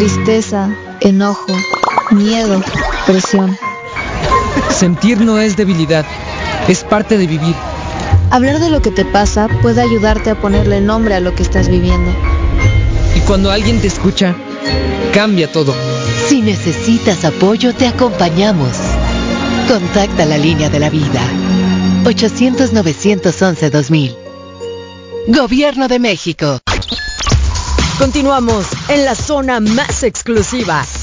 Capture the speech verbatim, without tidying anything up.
tristeza, enojo, miedo, presión. Sentir no es debilidad, es parte de vivir. Hablar de lo que te pasa puede ayudarte a ponerle nombre a lo que estás viviendo. Y cuando alguien te escucha, cambia todo. Si necesitas apoyo, te acompañamos. Contacta la línea de la vida. ochocientos, novecientos once, dos mil. Gobierno de México. Continuamos en la zona más exclusiva.